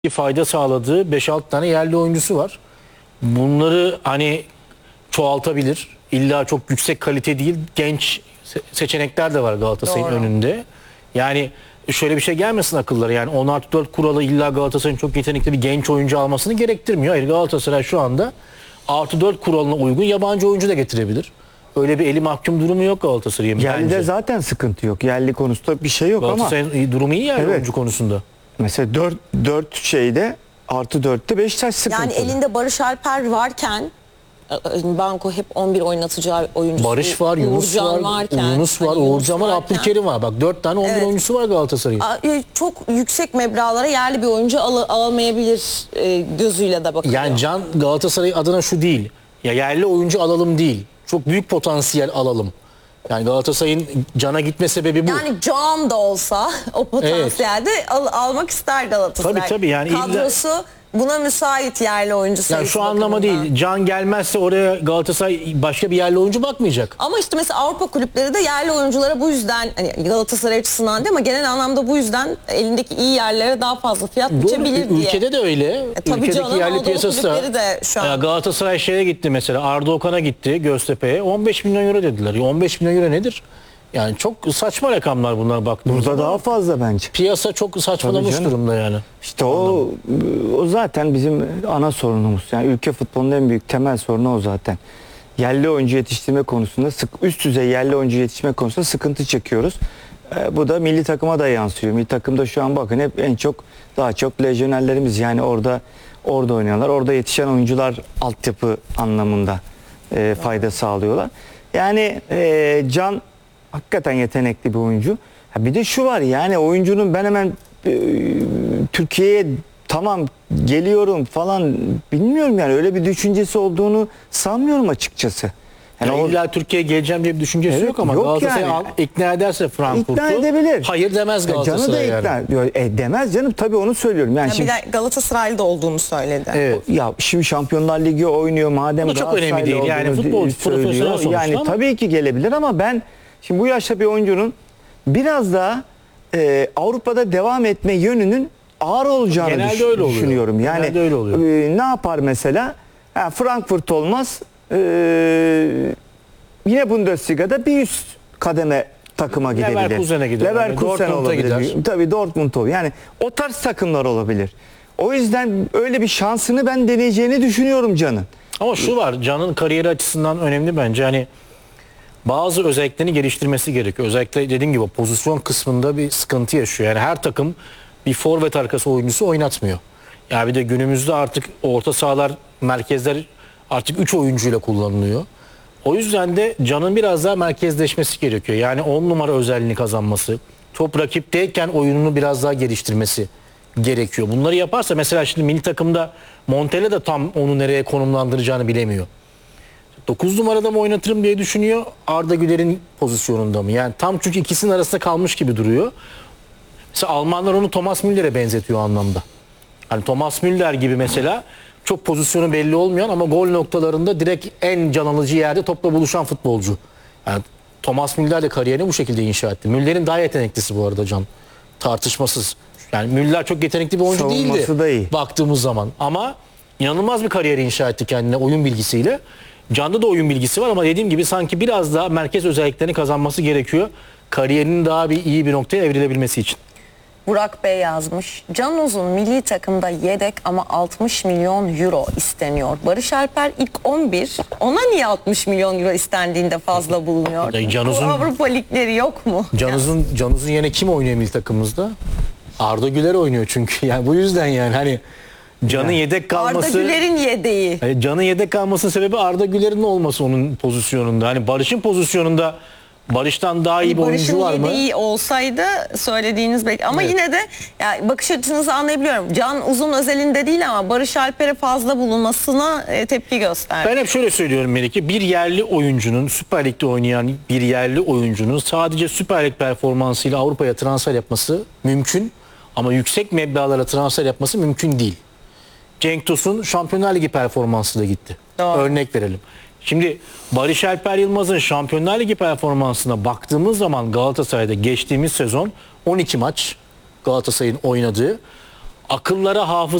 fayda sağladığı 5-6 tane yerli oyuncusu var. Bunları hani çoğaltabilir. İlla çok yüksek kalite değil, genç seçenekler de var Galatasaray'ın önünde. Yani şöyle bir şey gelmesin akıllara. Yani 10+4 kuralı illa Galatasaray'ın çok yetenekli bir genç oyuncu almasını gerektirmiyor. Hayır, Galatasaray şu anda +4 kuralına uygun yabancı oyuncu da getirebilir. Öyle bir eli mahkum durumu yok Galatasaray'ın. Yerlide zaten sıkıntı yok. Yerli konusunda bir şey yok ama. Galatasaray'ın durumu iyi yani oyuncu konusunda. Mesela 4 şeyde +4'te Beşiktaş sıkıntılı. Yani elinde Barış Alper varken Banko hep 11 oynatacağı oyuncusu. Barış var, Yunus var, Yunus var, Uğurcan var, Abdülkerim var. Bak 4 tane 11 oyuncusu var Galatasaray'ın. Çok yüksek meblağlara yerli bir oyuncu alamayabilir gözüyle de bakıyor. Yani Can Galatasaray adına şu değil. Ya yerli oyuncu alalım değil. Çok büyük potansiyel alalım. Yani Galatasaray'ın Can'a gitme sebebi bu. Yani Can da olsa o potansiyelde almak ister Galatasaray. Tabii yani kadrosu buna müsait yerli oyuncu sayısı. Yani şu anlama değil. Can gelmezse oraya Galatasaray başka bir yerli oyuncu bakmayacak. Ama işte mesela Avrupa kulüpleri de yerli oyunculara bu yüzden, hani Galatasaray açısından değil ama genel anlamda bu yüzden elindeki iyi yerlere daha fazla fiyat biçebilir diye. Ülkede de öyle. Tabii Ülkedeki canım, yerli piyasası da. De şu an. Galatasaray şeye gitti mesela. Arda Okan'a gitti Göztepe'ye. 15 milyon euro dediler. 15 milyon euro nedir? Yani çok saçma rakamlar bunlar baktığımızda. Burada daha fazla bence. Piyasa çok saçmalamış durumda yani. İşte o zaten bizim ana sorunumuz. Yani ülke futbolunun en büyük temel sorunu o zaten. Yerli oyuncu yetiştirme konusunda üst düzey yerli oyuncu yetiştirme konusunda sıkıntı çekiyoruz. Bu da milli takıma da yansıyor. Milli takımda şu an bakın hep daha çok lejyonerlerimiz, yani orada oynuyorlar. Orada yetişen oyuncular altyapı anlamında fayda sağlıyorlar. Yani Can hakikaten yetenekli bir oyuncu. Bir de şu var, yani oyuncunun ben hemen Türkiye'ye tamam geliyorum falan, bilmiyorum yani öyle bir düşüncesi olduğunu sanmıyorum açıkçası. Yani illa Türkiye'ye geleceğim diye bir düşüncesi yok ama Galatasaray yani ikna ederse Frankfurt'u, ikna edebilir. Hayır demez Galatasaray. Canı da ikna demez canım, tabii onu söylüyorum. Yani bir de Galatasaray'da olduğunu söyledi. Evet. Ya şimdi Şampiyonlar Ligi oynuyor, madem bu çok önemli değil. Yani futbol profesyonel sonuçta yani ama. Tabii ki gelebilir ama ben şimdi bu yaşta bir oyuncunun biraz daha Avrupa'da devam etme yönünün ağır olacağını düşünüyorum. Yani öyle oluyor. Ne yapar mesela? Frankfurt olmaz. Yine Bundesliga'da bir üst kademe takıma gidebilir. Leverkusen'e gider. Leverkusen olabilir. Gider. Tabii Dortmund olur. Yani o tarz takımlar olabilir. O yüzden öyle bir şansını ben deneyeceğini düşünüyorum Can'ın. Ama şu var, Can'ın kariyeri açısından önemli bence. Hani bazı özelliklerini geliştirmesi gerekiyor. Özellikle dediğim gibi pozisyon kısmında bir sıkıntı yaşıyor. Yani her takım bir forvet arkası oyuncusu oynatmıyor. Yani bir de günümüzde artık orta sahalar, merkezler artık 3 oyuncuyla kullanılıyor. O yüzden de Can'ın biraz daha merkezleşmesi gerekiyor. Yani 10 numara özelliğini kazanması, top rakipteyken oyununu biraz daha geliştirmesi gerekiyor. Bunları yaparsa mesela şimdi milli takımda Montella da tam onu nereye konumlandıracağını bilemiyor. 9 numarada mı oynatırım diye düşünüyor, Arda Güler'in pozisyonunda mı? Yani tam çünkü ikisinin arasında kalmış gibi duruyor. Mesela Almanlar onu Thomas Müller'e benzetiyor o anlamda. Hani Thomas Müller gibi mesela çok pozisyonu belli olmayan ama gol noktalarında direkt en can alıcı yerde topla buluşan futbolcu. Yani Thomas Müller de kariyerini bu şekilde inşa etti. Müller'in daha yeteneklisi bu arada Can. Tartışmasız. Yani Müller çok yetenekli bir oyuncu değildi da iyi baktığımız zaman. Ama inanılmaz bir kariyer inşa etti kendine oyun bilgisiyle. Can'da da oyun bilgisi var ama dediğim gibi sanki biraz daha merkez özelliklerini kazanması gerekiyor. Kariyerinin daha iyi bir noktaya evrilebilmesi için. Burak Bey yazmış. Can Uzun milli takımda yedek ama 60 milyon euro isteniyor. Barış Alper ilk 11. Ona niye 60 milyon euro istendiğinde fazla bulunuyor? Bu Avrupa ligleri yok mu? Can Uzun yine kim oynuyor milli takımımızda? Arda Güler oynuyor çünkü. Yani bu yüzden yani hani Can'ın yedek kalması. Arda Güler'in yedeği. Can'ın yedek kalmasının sebebi Arda Güler'in olması onun pozisyonunda. Hani Barış'ın pozisyonunda Barış'tan daha iyi bir oyuncu var mı? Barış'ın yedeği olsaydı söylediğiniz belki. Ama yine de yani bakış açınızı anlayabiliyorum. Can Uzun özelinde değil ama Barış Alper'e fazla bulunmasına tepki gösterdi. Ben hep şöyle söylüyorum Melike. Bir yerli oyuncunun, Süper Lig'de oynayan bir yerli oyuncunun sadece Süper Lig performansıyla Avrupa'ya transfer yapması mümkün. Ama yüksek meblağlara transfer yapması mümkün değil. Cenk Tosun Şampiyonlar Ligi performansı da gitti. Doğru. Örnek verelim. Şimdi Barış Alper Yılmaz'ın Şampiyonlar Ligi performansına baktığımız zaman Galatasaray'da geçtiğimiz sezon 12 maç Galatasaray'ın oynadığı akıllara, hafızalara